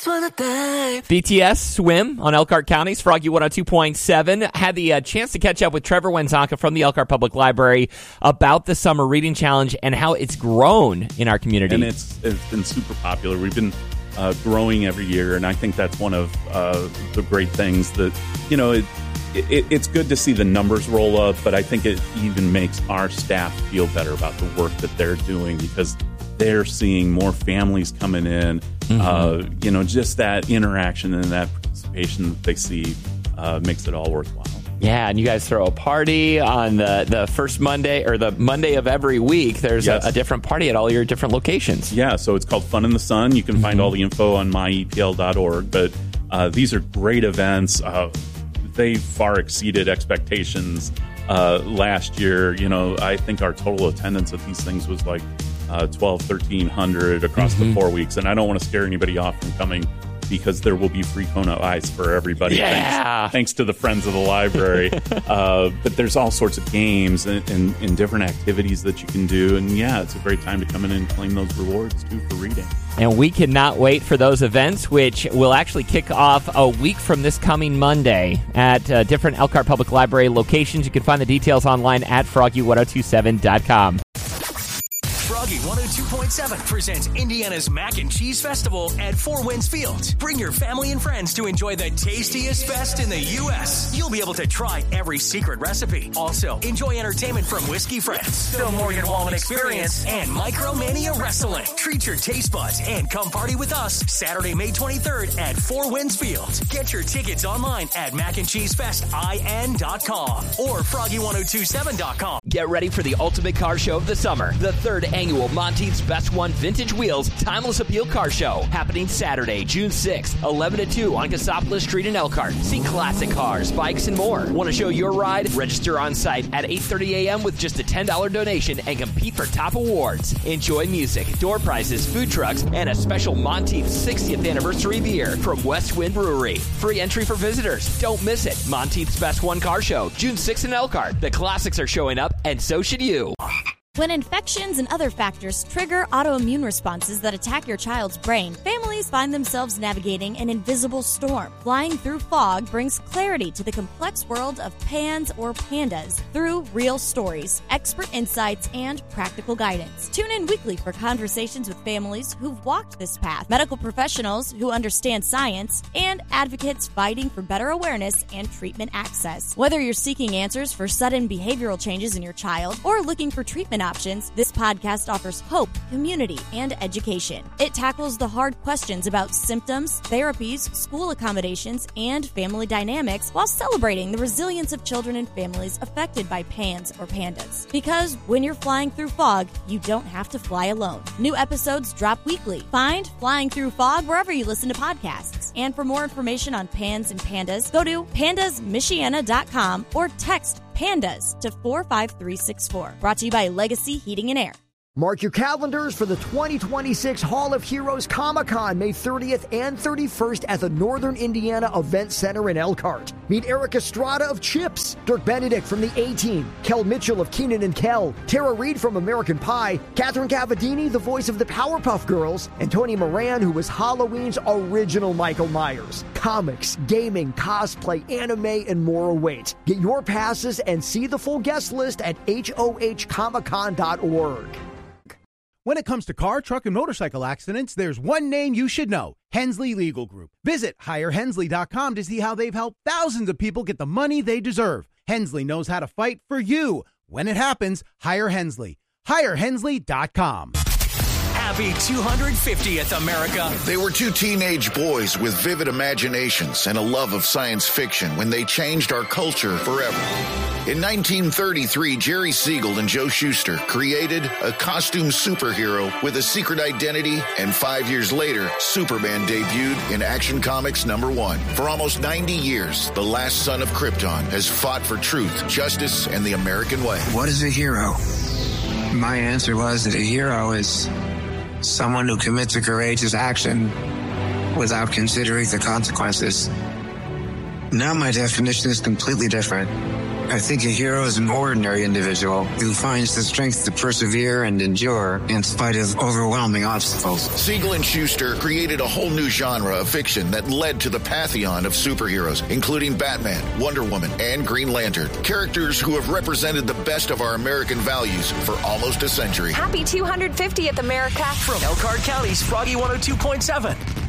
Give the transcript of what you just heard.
BTS Swim on Elkhart County's Froggy 102.7. Had the chance to catch up with Trevor Wenzaka from the Elkhart Public Library about the Summer Reading Challenge and how it's grown in our community. And it's been super popular. We've been growing every year, and I think that's one of the great things that, you know, it's good to see the numbers roll up, but I think it even makes our staff feel better about the work that they're doing because they're seeing more families coming in. You know, just that interaction and that participation that they see makes it all worthwhile. Yeah, and you guys throw a party on the first Monday or the Monday of every week. There's a different party at all your different locations. Yeah, so it's called Fun in the Sun. You can find all the info on myepl.org. But these are great events. They far exceeded expectations last year. You know, I think our total attendance at these things was like 1,300 across the 4 weeks. And I don't want to scare anybody off from coming because there will be free Kona ice for everybody. Yeah. Thanks to the Friends of the Library. But there's all sorts of games and different activities that you can do. And yeah, it's a great time to come in and claim those rewards too for reading. And we cannot wait for those events, which will actually kick off a week from this coming Monday at different Elkhart Public Library locations. You can find the details online at froggy1027.com. Froggy 102.7 presents Indiana's Mac and Cheese Festival at Four Winds Field. Bring your family and friends to enjoy the tastiest fest in the U.S. You'll be able to try every secret recipe. Also, enjoy entertainment from Whiskey Friends, the Morgan Wallen Experience, and Micromania Wrestling. Treat your taste buds and come party with us Saturday, May 23rd at Four Winds Field. Get your tickets online at macandcheesefestin.com or froggy1027.com. Get ready for the ultimate car show of the summer, the third annual Monteith's Best One Vintage Wheels Timeless Appeal Car Show, happening Saturday, June 6th, 11 to 2 on Cassopolis Street in Elkhart. See classic cars, bikes, and more. Want to show your ride? Register on site at 8:30 a.m. with just a $10 donation and compete for top awards. Enjoy music, door prizes, food trucks, and a special Monteith's 60th anniversary beer from West Wind Brewery. Free entry for visitors. Don't miss it. Monteith's Best One Car Show, June 6th in Elkhart. The classics are showing up, and so should you. When infections and other factors trigger autoimmune responses that attack your child's brain, families find themselves navigating an invisible storm. Flying Through Fog brings clarity to the complex world of PANS or PANDAS through real stories, expert insights, and practical guidance. Tune in weekly for conversations with families who've walked this path, medical professionals who understand science, and advocates fighting for better awareness and treatment access. Whether you're seeking answers for sudden behavioral changes in your child or looking for treatment options, this podcast offers hope, community, and education. It tackles the hard questions about symptoms, therapies, school accommodations, and family dynamics while celebrating the resilience of children and families affected by PANS or PANDAS. Because when you're flying through fog, you don't have to fly alone. New episodes drop weekly. Find Flying Through Fog wherever you listen to podcasts. And for more information on PANS and PANDAS, go to pandasmichiana.com or text PANDAS to 45364. Brought to you by Legacy Heating and Air. Mark your calendars for the 2026 Hall of Heroes Comic-Con, May 30th and 31st at the Northern Indiana Event Center in Elkhart. Meet Eric Estrada of Chips, Dirk Benedict from the A-Team, Kel Mitchell of Kenan and Kel, Tara Reid from American Pie, Catherine Cavadini, the voice of the Powerpuff Girls, and Tony Moran, who was Halloween's original Michael Myers. Comics, gaming, cosplay, anime, and more await. Get your passes and see the full guest list at hohcomiccon.org. When it comes to car, truck, and motorcycle accidents, there's one name you should know: Hensley Legal Group. Visit HireHensley.com to see how they've helped thousands of people get the money they deserve. Hensley knows how to fight for you. When it happens, hire Hensley. HireHensley.com. Happy 250th, America. They were two teenage boys with vivid imaginations and a love of science fiction when they changed our culture forever. In 1933, Jerry Siegel and Joe Shuster created a costume superhero with a secret identity, and 5 years later, Superman debuted in Action Comics #1. For almost 90 years, the last son of Krypton has fought for truth, justice, and the American way. What is a hero? My answer was that a hero is someone who commits a courageous action without considering the consequences. Now my definition is completely different. I think a hero is an ordinary individual who finds the strength to persevere and endure in spite of overwhelming obstacles. Siegel and Schuster created a whole new genre of fiction that led to the pantheon of superheroes, including Batman, Wonder Woman, and Green Lantern. Characters who have represented the best of our American values for almost a century. Happy 250th, America. From Elkhart County's Froggy 102.7.